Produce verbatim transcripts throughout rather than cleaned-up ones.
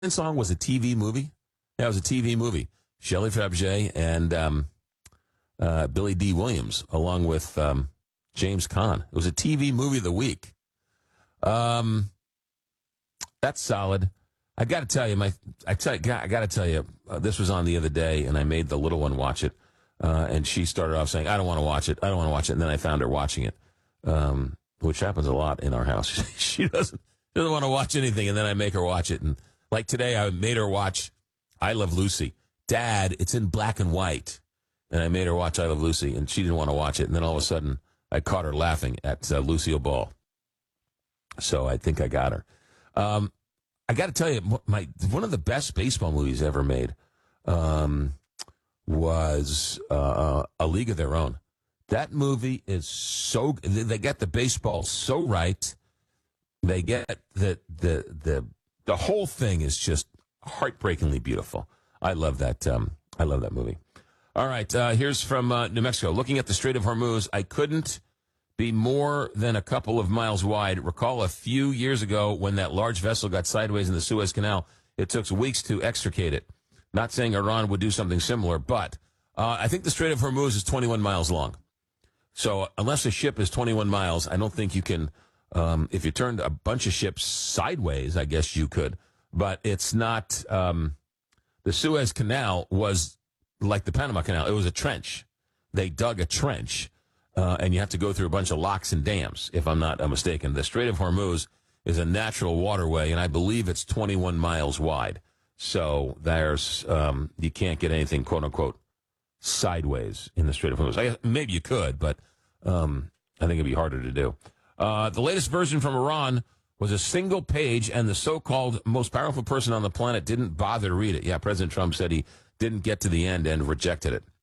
Song was a T V movie. That was a T V movie. Shelley Fabergé and um, uh, Billy D. Williams, along with um, James Caan. It was a T V movie of the week. Um, that's solid. I got to tell you, my I, tell, I got to tell you, uh, this was on the other day, and I made the little one watch it, uh, and she started off saying, "I don't want to watch it. I don't want to watch it," and then I found her watching it, um, which happens a lot in our house. she doesn't doesn't want to watch anything, and then I make her watch it. And like today, I made her watch I Love Lucy. Dad, it's in black and white, and I made her watch I Love Lucy, and she didn't want to watch it. And then all of a sudden, I caught her laughing at uh, Lucille Ball. So I think I got her. Um, I got to tell you, my one of the best baseball movies ever made um, was uh, A League of Their Own. That movie is so they get the baseball so right. They get the the the the whole thing is just heartbreakingly beautiful. I love that. Um, I love that movie. All right, uh, here's from uh, New Mexico. Looking at the Strait of Hormuz, I couldn't be more than a couple of miles wide. Recall a few years ago when that large vessel got sideways in the Suez Canal. It took weeks to extricate it. Not saying Iran would do something similar, but uh, I think the Strait of Hormuz is twenty-one miles long. So unless a ship is twenty-one miles, I don't think you can, um, if you turned a bunch of ships sideways, I guess you could. But it's not, um, the Suez Canal was like the Panama Canal. It was a trench. They dug a trench. Uh, and you have to go through a bunch of locks and dams, if I'm not uh, mistaken. The Strait of Hormuz is a natural waterway, and I believe it's twenty-one miles wide. So there's um, you can't get anything, quote-unquote, sideways in the Strait of Hormuz. I guess maybe you could, but um, I think it'd be harder to do. Uh, the latest version from Iran was a single page, and the so-called most powerful person on the planet didn't bother to read it. Yeah, President Trump said he didn't get to the end and rejected it.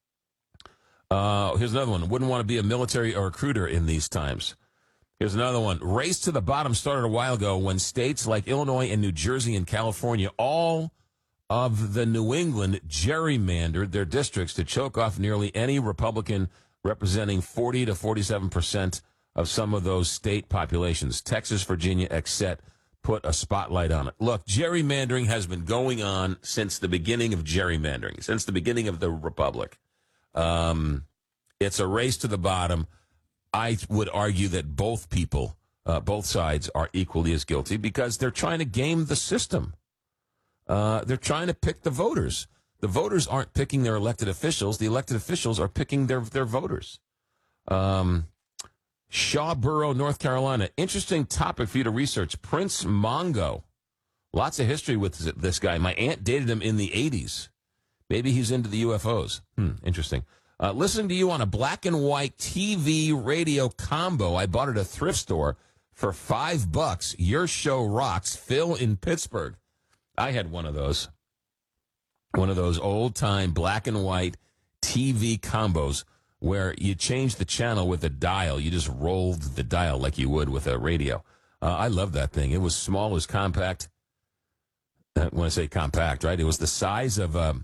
Uh, here's another one. Wouldn't want to be a military or recruiter in these times. Here's another one. Race to the bottom started a while ago when states like Illinois and New Jersey and California, all of the New England, gerrymandered their districts to choke off nearly any Republican representing forty to forty-seven percent of some of those state populations. Texas, Virginia, et cetera put a spotlight on it. Look, gerrymandering has been going on since the beginning of gerrymandering, since the beginning of the Republic. Um, it's a race to the bottom. I would argue that both people, uh, both sides are equally as guilty because they're trying to game the system. Uh, they're trying to pick the voters. The voters aren't picking their elected officials. The elected officials are picking their, their voters. Um, Shawboro, North Carolina. Interesting topic for you to research. Prince Mongo. Lots of history with this guy. My aunt dated him in the eighties. Maybe he's into the U F Os. Hmm, interesting. Uh, listening to you on a black and white T V radio combo. I bought it at a thrift store for five bucks. Your show rocks. Phil in Pittsburgh. I had one of those. One of those old-time black and white T V combos where you change the channel with a dial. You just rolled the dial like you would with a radio. Uh, I love that thing. It was small, it was compact. Uh, when I say compact, right? It was the size of... Um,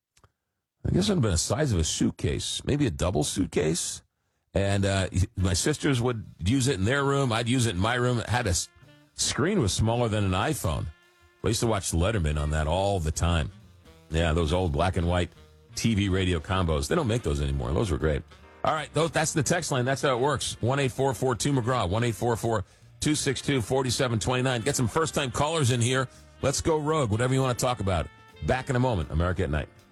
I guess it would have been the size of a suitcase, maybe a double suitcase. And uh, my sisters would use it in their room. I'd use it in my room. It had a screen was smaller than an iPhone. I used to watch Letterman on that all the time. Yeah, those old black and white T V radio combos. They don't make those anymore. Those were great. All right, those, that's the text line. That's how it works. one eight four four two McGraw, one eight four four two six two four seven two nine. Get some first-time callers in here. Let's go rogue, whatever you want to talk about. Back in a moment. America at Night.